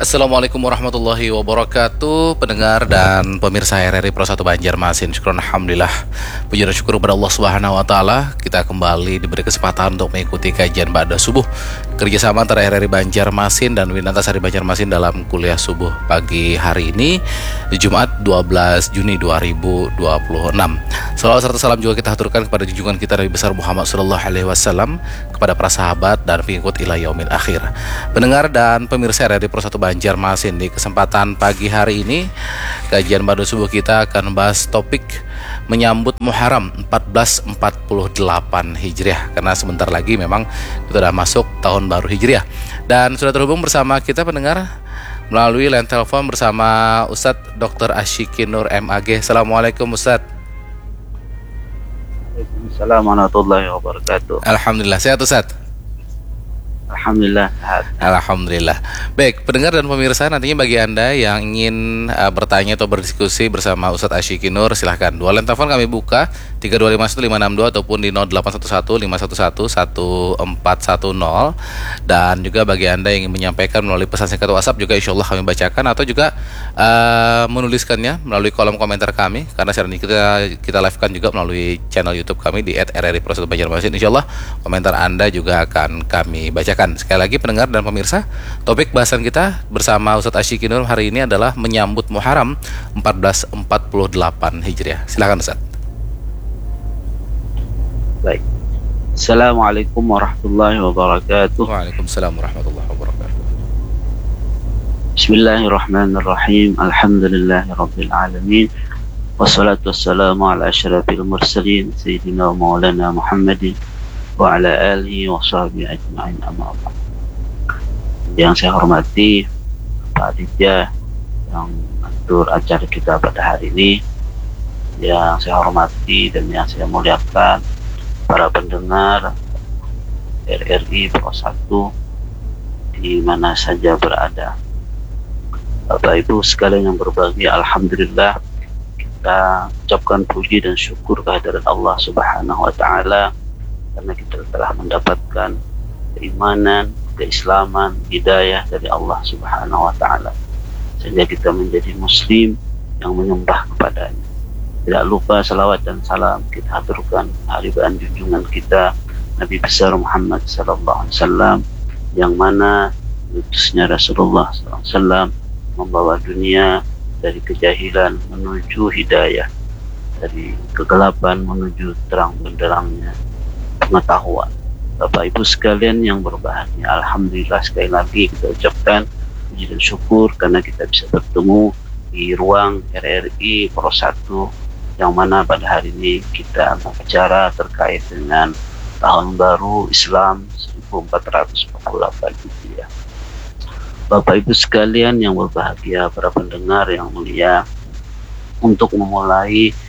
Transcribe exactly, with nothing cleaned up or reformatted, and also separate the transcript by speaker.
Speaker 1: Assalamualaikum warahmatullahi wabarakatuh, pendengar dan pemirsa R R I Pro satu Banjarmasin. Syukur alhamdulillah, puji dan syukur kepada Allah Subhanahu wa taala, kita kembali diberi kesempatan untuk mengikuti kajian ba'da subuh kerjasama antara R R I Banjarmasin dan Winantasari Banjarmasin dalam kuliah subuh pagi hari ini di Jumat dua belas Juni dua ribu dua puluh enam. Salawat serta salam juga kita haturkan kepada junjungan kita Nabi besar Muhammad sallallahu alaihi wasallam, kepada para sahabat dan pengikut ila yaumil akhir. Pendengar dan pemirsa R R I Pro satu Banjarmasin, di kesempatan pagi hari ini kajian ba'da subuh kita akan bahas topik menyambut Muharram seribu empat ratus empat puluh delapan Hijriah, karena sebentar lagi memang kita sudah masuk tahun baru Hijriah. Dan sudah terhubung bersama kita pendengar melalui line telepon bersama Ustadz doktor Asyikin Nur M A G. Assalamualaikum Ustadz.
Speaker 2: Waalaikumsalam warahmatullahi wabarakatuh.
Speaker 1: Alhamdulillah, sehat Ustadz?
Speaker 2: Alhamdulillah sehat.
Speaker 1: Alhamdulillah. Baik, pendengar dan pemirsa, nantinya bagi Anda yang ingin uh, bertanya atau berdiskusi bersama Ustadz Asyikin Nur, silahkan. Dua line telepon kami buka, tiga dua lima satu lima enam dua ataupun di nol delapan satu satu lima satu satu satu empat satu nol. Dan juga bagi Anda yang ingin menyampaikan melalui pesan singkat WhatsApp juga insya Allah kami bacakan, atau juga uh, menuliskannya melalui kolom komentar kami, karena siaran ini kita kita live-kan juga melalui channel YouTube kami di et r r i pro satu Banjarmasin. Insya Allah komentar Anda juga akan kami bacakan. Sekali lagi pendengar dan pemirsa, topik bahasan kita bersama Ustadz Asyikin Nur hari ini adalah menyambut Muharram seribu empat ratus empat puluh delapan Hijriah. Silakan Ustadz.
Speaker 2: Baik. Assalamualaikum warahmatullahi wabarakatuh.
Speaker 1: Waalaikumsalam warahmatullahi wabarakatuh.
Speaker 2: Bismillahirrahmanirrahim. Alhamdulillahirabbil alamin. Wassalatu wassalamu ala asyrafil mursalin sayyidina maulana Muhammadin wa ala alihi wa sahbihi ajma'in, amma ba'd. Yang saya hormati Pak Aditya yang mengatur acara kita pada hari ini, yang saya hormati dan yang saya muliakan para pendengar R R I Pro satu di mana saja berada. Bapak Ibu sekalian yang berbahagia, alhamdulillah kita ucapkan puji dan syukur kehadirat Allah Subhanahu wa taala, karena kita telah mendapatkan keimanan, keislaman, hidayah dari Allah Subhanahu wa taala, sehingga kita menjadi muslim yang menyembah kepadanya. Tidak lupa salawat dan salam kita haturkan haribaan junjungan kita Nabi besar Muhammad sallallahu alaihi wasallam, yang mana utusnya Rasulullah sallallahu alaihi wasallam membawa dunia dari kejahilan menuju hidayah, dari kegelapan menuju terang benderangnya pengetahuan. Bapak Ibu sekalian yang berbahagia, alhamdulillah sekali lagi kita ucapkan puji dan syukur karena kita bisa bertemu di ruang R R I Pro satu, yang mana pada hari ini kita berbicara terkait dengan tahun baru Islam seribu empat ratus empat puluh delapan Hijriah. Bapak Ibu sekalian yang berbahagia, para pendengar yang mulia, untuk memulai